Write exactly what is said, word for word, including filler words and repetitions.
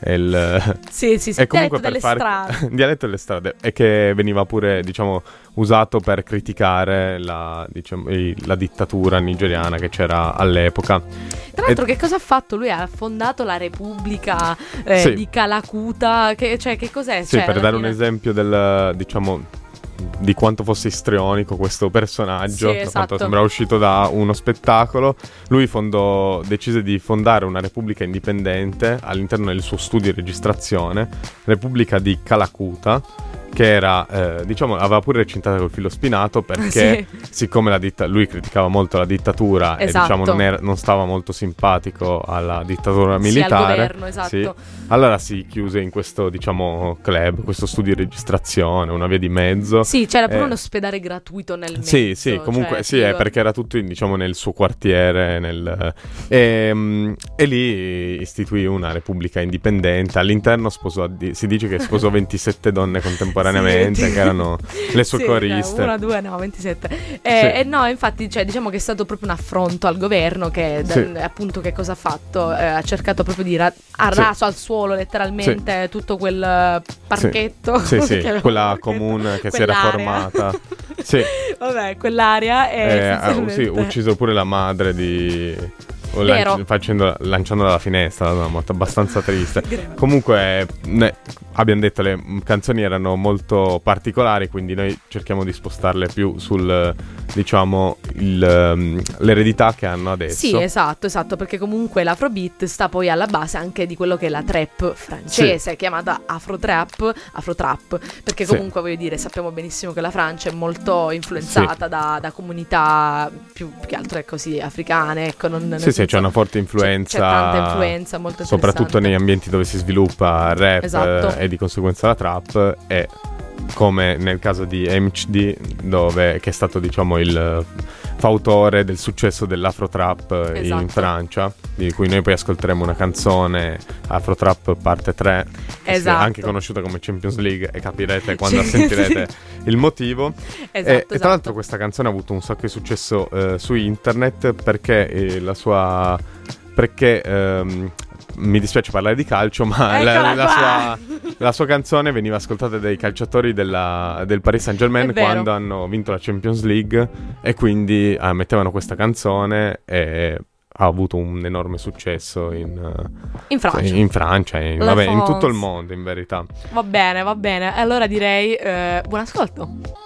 è il sì, sì, sì, è comunque dialetto per delle fare strade. dialetto delle strade, e che veniva pure, diciamo, usato per criticare la, diciamo, i- la dittatura nigeriana che c'era all'epoca. Tra l'altro, E- che cosa ha fatto? Lui ha fondato la Repubblica eh, Sì. di Calacuta. Che, cioè, che cos'è? Sì, Cioè, per alla dare un fine- esempio del, diciamo, di quanto fosse istrionico questo personaggio, Sì, da quanto esatto. sembrava uscito da uno spettacolo. Lui fondò, decise di fondare una repubblica indipendente all'interno del suo studio di registrazione, Repubblica di Calacuta, che era, eh, diciamo, aveva pure recintata col filo spinato, perché Sì. siccome la ditta- lui criticava molto la dittatura e, Esatto. diciamo, non, era- non stava molto simpatico alla dittatura Sì, al militare, governo, esatto. sì, allora si chiuse in questo, diciamo, club, questo studio di registrazione, una via di mezzo. Sì, c'era pure Eh, un ospedale gratuito nel mezzo. Sì, sì, comunque cioè, sì, è figo. perché era tutto in- diciamo nel suo quartiere, nel, e, mm, e lì istituì una repubblica indipendente. All'interno sposò, addi- si dice che sposò ventisette donne contemporaneamente, Sì. che erano le sue Sì, coriste. cioè, una, due, no, ventisette. E Sì. eh, no, infatti, cioè, diciamo che è stato proprio un affronto al governo che, da- Sì. appunto, che cosa ha fatto? Eh, ha cercato proprio di ra- ha Sì. raso al suolo letteralmente tutto quel eh, parchetto. Sì, sì, Che aveva quella un parchetto. comune che si era Quell'area. formata. Sì. Vabbè, quell'area è Eh, ha sì, essenzialmente- ucciso pure la madre di... o Vero. lanci- facendo, lanciandola dalla finestra, una moto abbastanza triste. Grave. Comunque, ne- abbiamo detto, le mm, canzoni erano molto particolari, quindi noi cerchiamo di spostarle più sul, diciamo, il, ehm, l'eredità che hanno adesso. Sì, esatto, esatto, perché comunque l'afrobeat sta poi alla base anche di quello che è la trap francese, chiamata afro-trap, afro-trap, perché Sì. comunque, voglio dire, sappiamo benissimo che la Francia è molto influenzata da, da comunità più, più che altro, ecco, sì, africane, ecco, non, nel Sì, sì, senso- c'è una forte influenza. C'è, c'è tanta influenza, molto soprattutto interessante. negli ambienti dove si sviluppa il rap, Esatto. eh, e di conseguenza la trap, e come nel caso di M C D, dove, che è stato, diciamo, il eh, fautore del successo dell'afro trap eh, in Esatto. Francia, di cui noi poi ascolteremo una canzone, Afro Trap parte tre, che Esatto. è anche conosciuta come Champions League, e capirete quando sentirete il motivo. Esatto, e, e tra esatto. l'altro questa canzone ha avuto un sacco di successo eh, su internet, perché eh, la sua perché ehm, mi dispiace parlare di calcio, ma la, Eccola la qua! sua, la sua canzone veniva ascoltata dai calciatori della- del Paris Saint-Germain È vero. quando hanno vinto la Champions League, e quindi eh, mettevano questa canzone, e ha avuto un enorme successo in, eh, In Francia. in Francia e in, La vabbè, in tutto il France. mondo, in verità. Va bene, va bene. Allora direi eh, buon ascolto.